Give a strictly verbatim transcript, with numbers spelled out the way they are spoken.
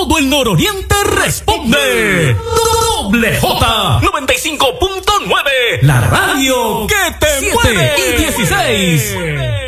todo el nororiente responde. Doble J noventa y cinco punto nueve, la radio que te mueve. Y dieciséis.